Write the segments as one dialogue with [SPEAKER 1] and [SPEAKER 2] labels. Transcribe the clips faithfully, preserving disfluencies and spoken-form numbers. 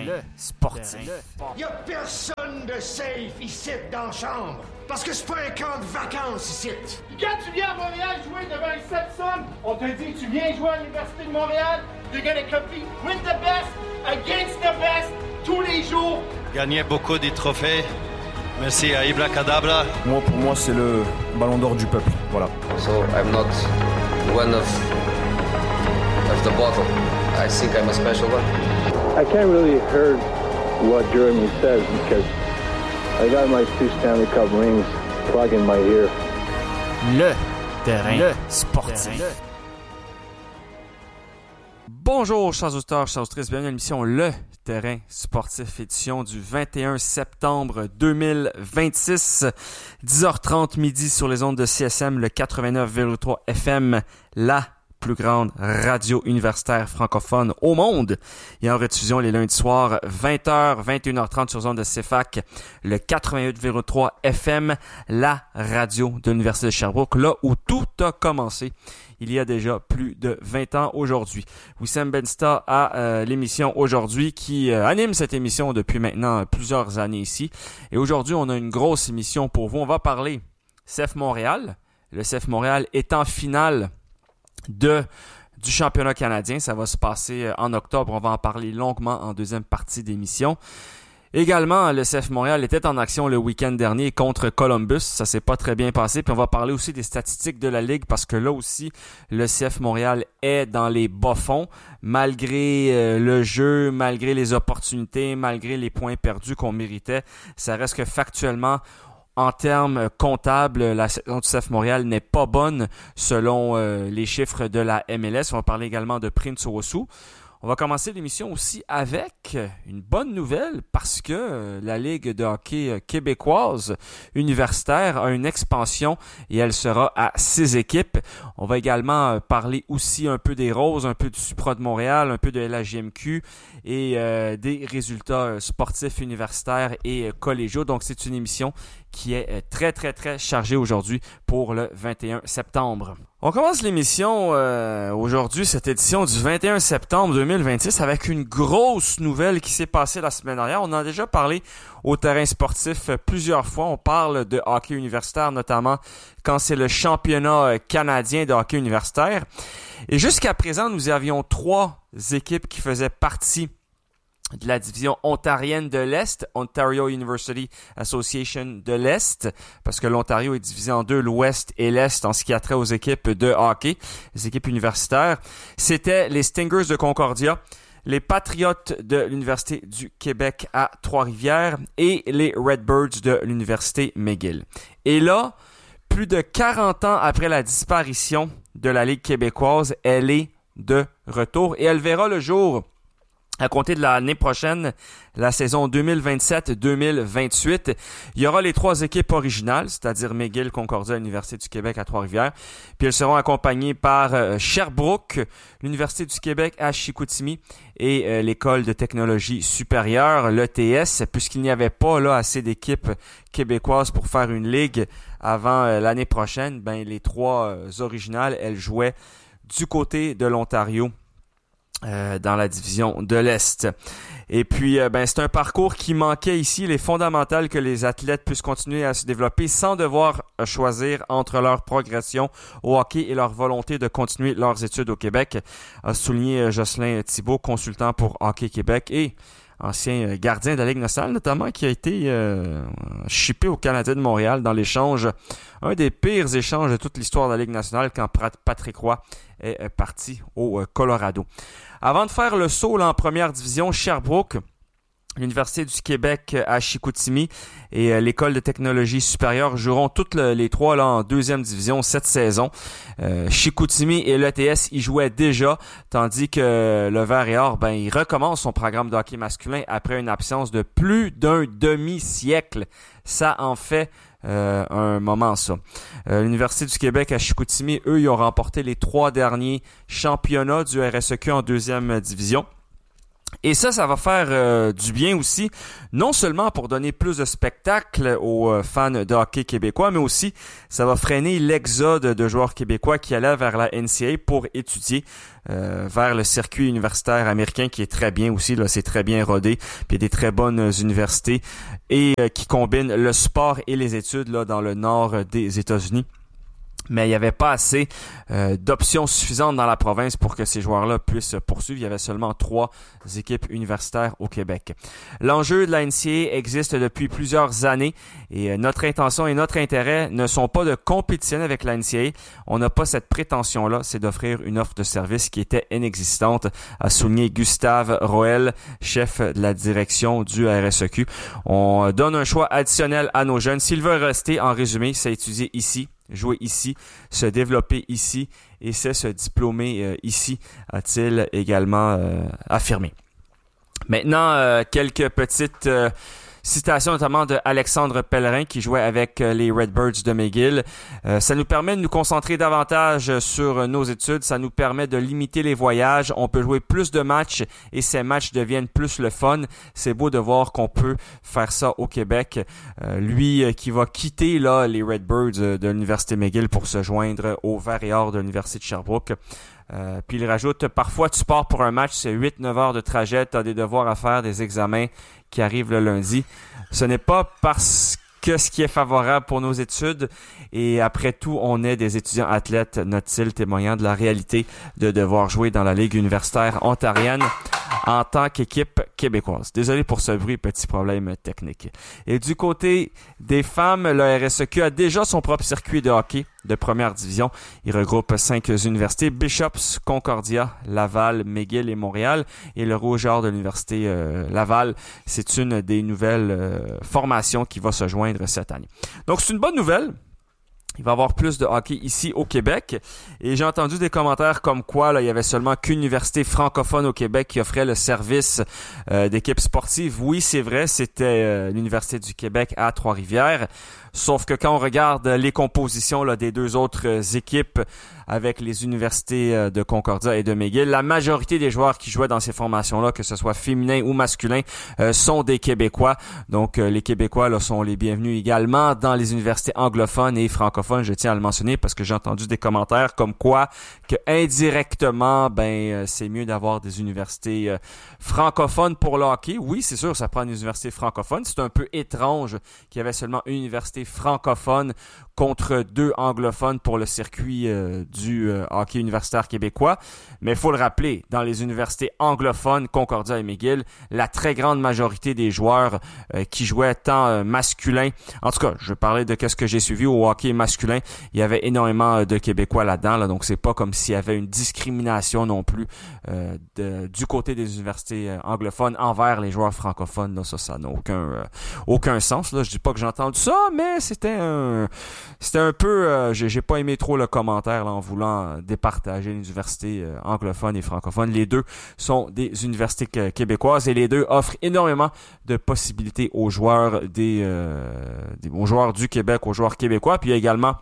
[SPEAKER 1] le sportif.
[SPEAKER 2] Il n'y a personne de safe ici dans la chambre. Parce que c'est pas un camp de vacances ici.
[SPEAKER 3] Quand tu viens à Montréal jouer devant une Sepson, on te dit que tu viens jouer à l'Université de Montréal, you're gonna compete with the best, against the best, tous les jours.
[SPEAKER 4] Gagner beaucoup de trophées. Merci à Ibra Cadabra.
[SPEAKER 5] Moi, pour moi, c'est le ballon d'or du peuple. Voilà.
[SPEAKER 6] So I'm not one of, of the bottle. I think I'm a special one.
[SPEAKER 7] I can't really hear what Jeremy says because I got my two Stanley Cup rings plug in my ear.
[SPEAKER 1] Le terrain, le sportif. Le. Bonjour, chers auditeurs, chers auditrices, bienvenue à l'émission Le Terrain Sportif, édition du vingt et un septembre deux mille vingt-six, dix heures trente midi sur les ondes de C S M, le quatre-vingt-neuf virgule trois F M, la plus grande radio universitaire francophone au monde. Et en rediffusion les lundis soirs, vingt heures, vingt et une heures trente sur les ondes de C F A C, le quatre-vingt-huit virgule trois F M, la radio de l'Université de Sherbrooke, là où tout a commencé. Il y a déjà plus de vingt ans aujourd'hui. Wissam Bensta a euh, l'émission aujourd'hui qui euh, anime cette émission depuis maintenant plusieurs années ici. Et aujourd'hui, on a une grosse émission pour vous. On va parler C F Montréal. Le C F Montréal est en finale de du championnat canadien. Ça va se passer en octobre. On va en parler longuement en deuxième partie d'émission. Également, le C F Montréal était en action le week-end dernier contre Columbus. Ça s'est pas très bien passé. Puis on va parler aussi des statistiques de la Ligue parce que là aussi, le C F Montréal est dans les bas-fonds. Malgré euh, le jeu, malgré les opportunités, malgré les points perdus qu'on méritait, ça reste que factuellement, en termes comptables, la saison du C F Montréal n'est pas bonne selon euh, les chiffres de la M L S. On va parler également de Prince Owosu. On va commencer l'émission aussi avec une bonne nouvelle parce que la Ligue de hockey québécoise universitaire a une expansion et elle sera à six équipes. On va également parler aussi un peu des Roses, un peu du Supra de Montréal, un peu de la G M Q et euh, des résultats sportifs universitaires et collégiaux. Donc c'est une émission qui est très très très chargée aujourd'hui pour le vingt et un septembre. On commence l'émission euh, aujourd'hui, cette édition du vingt et un septembre deux mille vingt-six, avec une grosse nouvelle qui s'est passée la semaine dernière. On en a déjà parlé au terrain sportif plusieurs fois. On parle de hockey universitaire, notamment quand c'est le championnat canadien de hockey universitaire. Et jusqu'à présent, nous avions trois équipes qui faisaient partie de la division ontarienne de l'Est, Ontario University Association de l'Est, parce que l'Ontario est divisé en deux, l'Ouest et l'Est, en ce qui a trait aux équipes de hockey, les équipes universitaires. C'était les Stingers de Concordia, les Patriotes de l'Université du Québec à Trois-Rivières et les Redbirds de l'Université McGill. Et là, plus de quarante ans après la disparition de la Ligue québécoise, elle est de retour et elle verra le jour à compter de l'année prochaine, la saison deux mille vingt-sept deux mille vingt-huit. Il y aura les trois équipes originales, c'est-à-dire McGill, Concordia, l'Université du Québec à Trois-Rivières. Puis elles seront accompagnées par euh, Sherbrooke, l'Université du Québec à Chicoutimi et euh, l'École de technologie supérieure, l'E T S, puisqu'il n'y avait pas là assez d'équipes québécoises pour faire une ligue avant euh, l'année prochaine. Ben les trois euh, originales, elles jouaient du côté de l'Ontario. Euh, dans la division de l'Est. Et puis, euh, ben c'est un parcours qui manquait ici. Il est fondamental que les athlètes puissent continuer à se développer sans devoir euh, choisir entre leur progression au hockey et leur volonté de continuer leurs études au Québec, a souligné euh, Jocelyn Thibault, consultant pour Hockey Québec et ancien gardien de la Ligue nationale, notamment, qui a été euh, shippé au Canadien de Montréal dans l'échange, un des pires échanges de toute l'histoire de la Ligue nationale quand Patrick Roy est euh, parti au euh, Colorado. Avant de faire le saut là, en première division, Sherbrooke, l'Université du Québec à Chicoutimi et euh, l'École de technologie supérieure joueront toutes le, les trois là, en deuxième division cette saison. Euh, Chicoutimi et l'E T S y jouaient déjà, tandis que le Vert et Or, ben, il recommence son programme de hockey masculin après une absence de plus d'un demi-siècle. Ça en fait Euh, un moment, ça. Euh, L'Université du Québec à Chicoutimi, eux, ils ont remporté les trois derniers championnats du R S E Q en deuxième division. Et ça, ça va faire euh, du bien aussi, non seulement pour donner plus de spectacle aux euh, fans de hockey québécois, mais aussi ça va freiner l'exode de joueurs québécois qui allaient vers la N C A A pour étudier euh, vers le circuit universitaire américain qui est très bien aussi, là, c'est très bien rodé, puis il y a des très bonnes universités et euh, qui combinent le sport et les études là dans le nord des États-Unis. Mais il n'y avait pas assez euh, d'options suffisantes dans la province pour que ces joueurs-là puissent poursuivre. Il y avait seulement trois équipes universitaires au Québec. L'enjeu de la N C A A existe depuis plusieurs années et euh, notre intention et notre intérêt ne sont pas de compétitionner avec la N C A A. On n'a pas cette prétention-là, c'est d'offrir une offre de service qui était inexistante, a souligné Gustave Roel, chef de la direction du R S E Q. On donne un choix additionnel à nos jeunes. S'ils veulent rester, en résumé, c'est étudier ici, jouer ici, se développer ici et c'est se diplômer euh, ici, a-t-il également euh, affirmé. Maintenant, euh, quelques petites euh, citations notamment de Alexandre Pellerin qui jouait avec euh, les Redbirds de McGill. Euh, ça nous permet de nous concentrer davantage sur euh, nos études, ça nous permet de limiter les voyages, on peut jouer plus de matchs et ces matchs deviennent plus le fun. C'est beau de voir qu'on peut faire ça au Québec. Euh, lui euh, qui va quitter là les Redbirds euh, de l'Université McGill pour se joindre au Vert et Or de l'Université de Sherbrooke. Euh, puis il rajoute, parfois tu pars pour un match, c'est huit neuf heures de trajet, tu as des devoirs à faire, des examens qui arrivent le lundi. Ce n'est pas parce que ce qui est favorable pour nos études et après tout, on est des étudiants athlètes, note-t-il, témoignant de la réalité de devoir jouer dans la Ligue universitaire ontarienne en tant qu'équipe québécoise. Désolé pour ce bruit, petit problème technique. Et du côté des femmes, le R S E Q a déjà son propre circuit de hockey de première division. Il regroupe cinq universités, Bishops, Concordia, Laval, McGill et Montréal. Et le Rouge et Or de l'Université euh, Laval, c'est une des nouvelles euh, formations qui va se joindre cette année. Donc c'est une bonne nouvelle. Il va y avoir plus de hockey ici au Québec. Et j'ai entendu des commentaires comme quoi là, il y avait seulement qu'une université francophone au Québec qui offrait le service euh, d'équipe sportive. Oui, c'est vrai, c'était euh, l'Université du Québec à Trois-Rivières. Sauf que quand on regarde les compositions là, des deux autres équipes avec les universités de Concordia et de McGill, la majorité des joueurs qui jouaient dans ces formations-là, que ce soit féminin ou masculin, euh, sont des Québécois. Donc euh, les Québécois là, sont les bienvenus également dans les universités anglophones et francophones. Je tiens à le mentionner parce que j'ai entendu des commentaires comme quoi que indirectement, ben euh, c'est mieux d'avoir des universités euh, francophones pour le hockey. Oui, c'est sûr, ça prend une université francophone. C'est un peu étrange qu'il y avait seulement une université francophone contre deux anglophones pour le circuit euh, du euh, hockey universitaire québécois. Mais il faut le rappeler, dans les universités anglophones, Concordia et McGill, la très grande majorité des joueurs euh, qui jouaient tant euh, masculin, en tout cas, je parlais de qu'est-ce que j'ai suivi au hockey masculin, il y avait énormément de Québécois là-dedans, là, donc c'est pas comme s'il y avait une discrimination non plus euh, de, du côté des universités euh, anglophones envers les joueurs francophones. Là, ça, ça n'a aucun euh, aucun sens. Là, je dis pas que j'ai entendu ça, mais c'était un C'était un peu, euh, j'ai, j'ai pas aimé trop le commentaire là, en voulant départager l'université euh, anglophone et francophone. Les deux sont des universités que, québécoises et les deux offrent énormément de possibilités aux joueurs des, euh, des aux joueurs du Québec, aux joueurs québécois, puis il y a également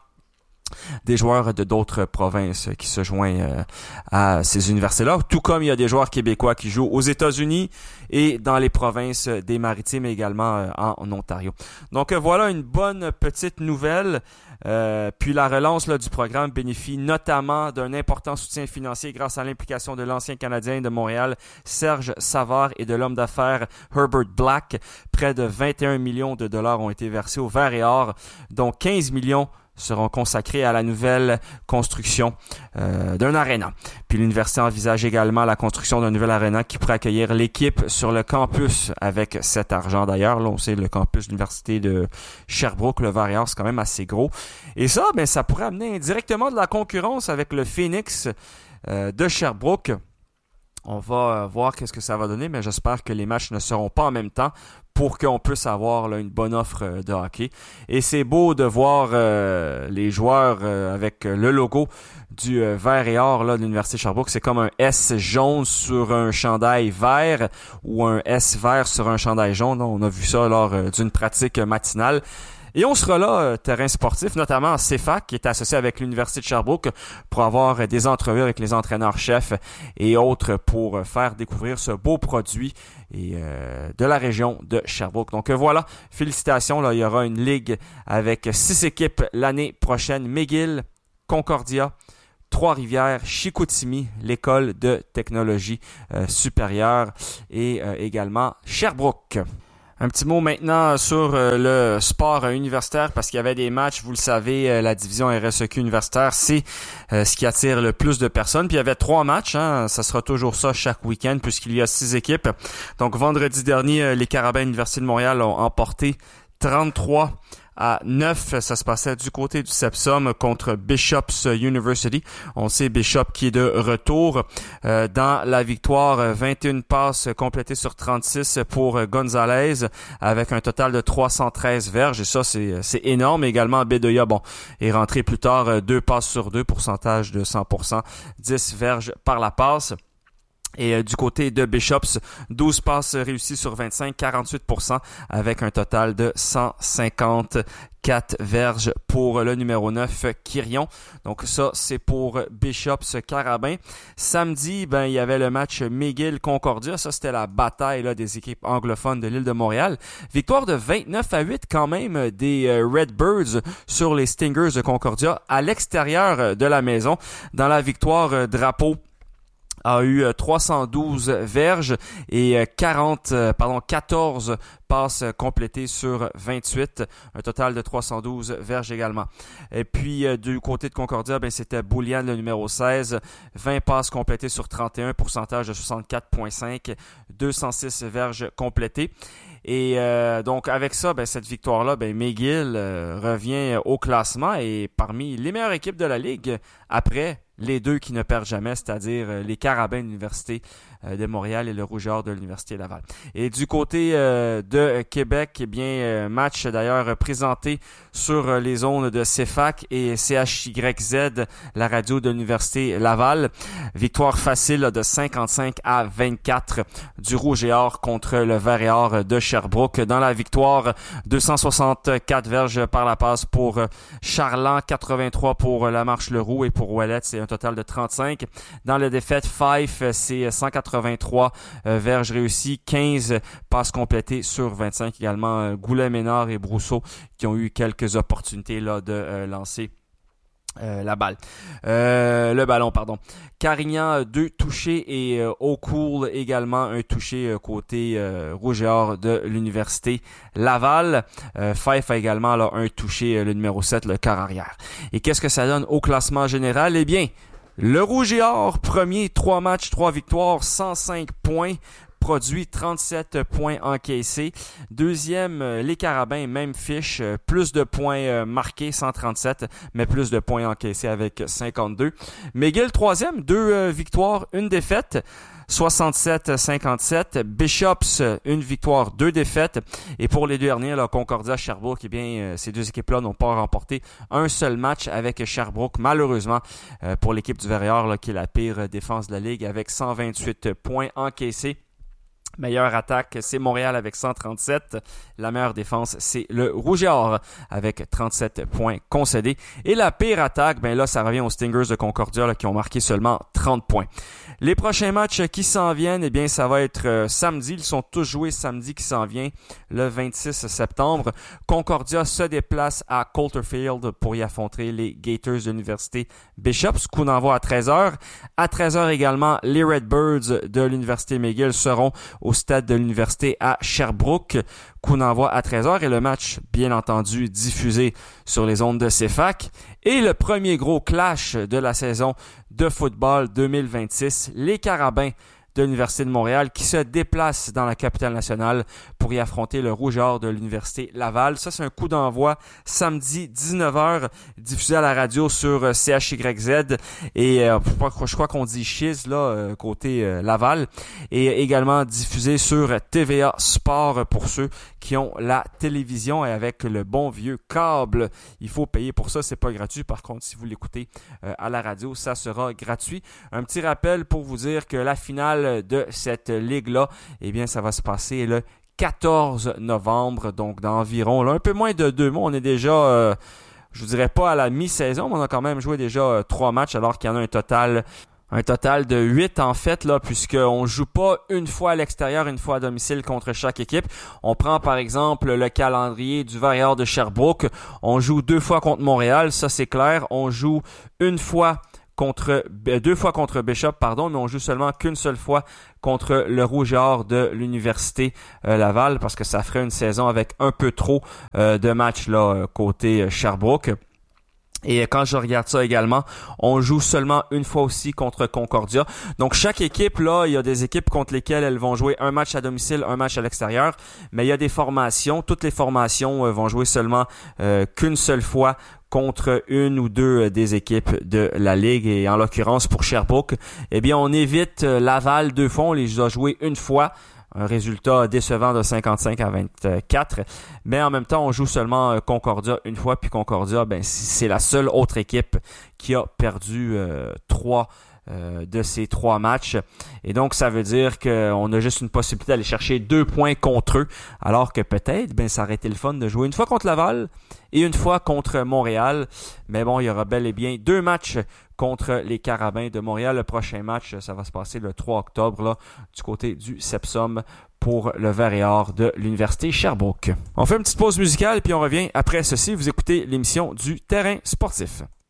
[SPEAKER 1] des joueurs de d'autres provinces qui se joignent euh, à ces universités-là, tout comme il y a des joueurs québécois qui jouent aux États-Unis et dans les provinces des Maritimes et également euh, en, en Ontario. Donc euh, voilà une bonne petite nouvelle. Euh, puis la relance là, du programme bénéficie notamment d'un important soutien financier grâce à l'implication de l'ancien Canadien de Montréal, Serge Savard, et de l'homme d'affaires Herbert Black. Près de vingt et un millions de dollars ont été versés au Vert et Or, dont quinze millions seront consacrés à la nouvelle construction euh, d'un aréna. Puis l'université envisage également la construction d'un nouvel aréna qui pourrait accueillir l'équipe sur le campus avec cet argent. D'ailleurs, là, on sait le campus de l'université de Sherbrooke, le Vert et Or, c'est quand même assez gros. Et ça, ben, ça pourrait amener indirectement de la concurrence avec le Phoenix euh, de Sherbrooke. On va voir qu'est-ce que ça va donner, mais j'espère que les matchs ne seront pas en même temps pour qu'on puisse avoir là, une bonne offre de hockey. Et c'est beau de voir euh, les joueurs euh, avec le logo du euh, Vert et Or là, de l'Université de Sherbrooke. C'est comme un S jaune sur un chandail vert ou un S vert sur un chandail jaune. On a vu ça lors euh, d'une pratique matinale. Et on sera là, euh, terrain sportif, notamment à C F A C, qui est associé avec l'Université de Sherbrooke, pour avoir euh, des entrevues avec les entraîneurs-chefs et autres pour euh, faire découvrir ce beau produit et euh, de la région de Sherbrooke. Donc euh, voilà, félicitations, là, il y aura une ligue avec six équipes l'année prochaine. McGill, Concordia, Trois-Rivières, Chicoutimi, l'école de technologie euh, supérieure et euh, également Sherbrooke. Un petit mot maintenant sur euh, le sport euh, universitaire parce qu'il y avait des matchs, vous le savez, euh, la division R S E Q universitaire, c'est euh, ce qui attire le plus de personnes. Puis il y avait trois matchs, hein, ça sera toujours ça chaque week-end puisqu'il y a six équipes. Donc vendredi dernier, euh, les Carabins de l'Université de Montréal ont emporté trente-trois à neuf, ça se passait du côté du Sepsum contre Bishop's University. On sait Bishop qui est de retour euh, dans la victoire. vingt et une passes complétées sur trente-six pour Gonzalez avec un total de trois cent treize verges. Et ça, c'est, c'est énorme. Également, Bedoya, bon, est rentré plus tard, deux passes sur deux, pourcentage de cent pour cent, dix verges par la passe. Et euh, du côté de Bishops, douze passes réussies sur vingt-cinq, quarante-huit pour cent avec un total de cent cinquante-quatre verges pour le numéro neuf, Quirion. Donc ça, c'est pour Bishops Carabin. Samedi, ben il y avait le match McGill-Concordia. Ça, c'était la bataille là, des équipes anglophones de l'île de Montréal. Victoire de vingt-neuf à huit quand même des euh, Redbirds sur les Stingers de Concordia à l'extérieur de la maison. Dans la victoire, euh, Drapeau a eu trois cent douze verges et quarante, pardon, quatorze passes complétées sur vingt-huit, un total de trois cent douze verges également. Et puis du côté de Concordia, ben c'était Boulian le numéro seize, vingt passes complétées sur trente et un, pourcentage de soixante-quatre virgule cinq, deux cent six verges complétées. Et euh, donc avec ça, ben, cette victoire-là, ben, McGill euh, revient au classement et parmi les meilleures équipes de la Ligue après les deux qui ne perdent jamais, c'est-à-dire les Carabins de l'Université de Montréal et le Rouge et Or de l'Université Laval. Et du côté euh, de Québec, eh bien, euh, match d'ailleurs présenté sur les ondes de C F A C et C H Y Z, la radio de l'Université Laval. Victoire facile là, de cinquante-cinq à vingt-quatre du Rouge et Or contre le Vert et Or de Sherbrooke. Dans la victoire, deux cent soixante-quatre verges par la passe pour Charland, quatre-vingt-trois pour Lamarche Leroux et pour Ouellette, c'est un total de trente-cinq. Dans la défaite, Fife, c'est cent quatre-vingt-trois euh, verges réussies, quinze passes complétées sur vingt-cinq. Également, euh, Goulet, Ménard et Brousseau qui ont eu quelques opportunités là, de euh, lancer Euh, la balle. Euh, le ballon, pardon. Carignan, deux touchés et euh, O'Cool également un touché euh, côté euh, Rouge et Or de l'Université Laval. Euh, Fife a également là, un touché, euh, le numéro sept, le quart arrière. Et qu'est-ce que ça donne au classement général? Eh bien, le Rouge et Or, premier, trois matchs, trois victoires, cent cinq points. Produit trente-sept points encaissés. Deuxième, les Carabins, même fiche, plus de points marqués, cent trente-sept, mais plus de points encaissés avec cinquante-deux. McGill, troisième, deux euh, victoires, une défaite, soixante-sept à cinquante-sept. Bishops, une victoire, deux défaites. Et pour les deux derniers, là, Concordia, Sherbrooke, eh bien, euh, ces deux équipes-là n'ont pas remporté un seul match avec Sherbrooke, malheureusement, euh, pour l'équipe du Vert et Or, là, qui est la pire défense de la Ligue, avec cent vingt-huit points encaissés. Meilleure attaque, c'est Montréal avec cent trente-sept. La meilleure défense, c'est le Rouge et Or avec trente-sept points concédés. Et la pire attaque, ben là, ça revient aux Stingers de Concordia là, qui ont marqué seulement trente points. Les prochains matchs qui s'en viennent, eh bien, ça va être euh, samedi. Ils sont tous joués samedi qui s'en vient, le vingt-six septembre. Concordia se déplace à Coulterfield pour y affronter les Gators de l'Université Bishops. Coup d'envoi à treize heures. À treize heures également, les Redbirds de l'Université McGill seront au stade de l'Université à Sherbrooke. Coup d'envoi à treize heures et le match, bien entendu, diffusé sur les ondes de C F A C. Et le premier gros clash de la saison de football deux mille vingt-six, les Carabins de l'Université de Montréal qui se déplacent dans la capitale nationale pour y affronter le Rouge et Or de l'Université Laval. Ça, c'est un coup d'envoi samedi dix-neuf heures, diffusé à la radio sur C H Y Z et euh, je crois, je crois qu'on dit Chiz là, euh, côté euh, Laval, et également diffusé sur T V A Sport pour ceux qui ont la télévision et avec le bon vieux câble. Il faut payer pour ça, c'est pas gratuit. Par contre, si vous l'écoutez euh, à la radio, ça sera gratuit. Un petit rappel pour vous dire que la finale de cette ligue-là, eh bien, ça va se passer le quatorze novembre, donc dans environ là, un peu moins de deux mois. On est déjà, euh, je vous dirais pas à la mi-saison, mais on a quand même joué déjà euh, trois matchs alors qu'il y en a un total... Un total de huit en fait, là, puisqu'on joue pas une fois à l'extérieur, une fois à domicile contre chaque équipe. On prend par exemple le calendrier du Varrières de Sherbrooke. On joue deux fois contre Montréal, ça c'est clair. On joue une fois contre deux fois contre Bishop, pardon, mais on joue seulement qu'une seule fois contre le Rouge et Or de l'Université euh, Laval, parce que ça ferait une saison avec un peu trop euh, de matchs là côté euh, Sherbrooke. Et quand je regarde ça également, on joue seulement une fois aussi contre Concordia. Donc chaque équipe, là, il y a des équipes contre lesquelles elles vont jouer un match à domicile, un match à l'extérieur. Mais il y a des formations. Toutes les formations euh, vont jouer seulement euh, qu'une seule fois contre une ou deux euh, des équipes de la Ligue. Et en l'occurrence, pour Sherbrooke, eh bien, on évite euh, Laval deux fois. On les a joués une fois. Un résultat décevant de cinquante-cinq à vingt-quatre. Mais en même temps, on joue seulement Concordia une fois. Puis Concordia, ben c'est la seule autre équipe qui a perdu euh, trois euh, de ces trois matchs. Et donc, ça veut dire qu'on a juste une possibilité d'aller chercher deux points contre eux. Alors que peut-être, ben ça aurait été le fun de jouer une fois contre Laval et une fois contre Montréal. Mais bon, il y aura bel et bien deux matchs contre les Carabins de Montréal. Le prochain match, ça va se passer le trois octobre, là, du côté du Sepsum pour le Varrières de l'Université Sherbrooke. On fait une petite pause musicale, puis on revient après ceci. Vous écoutez l'émission du Terrain sportif.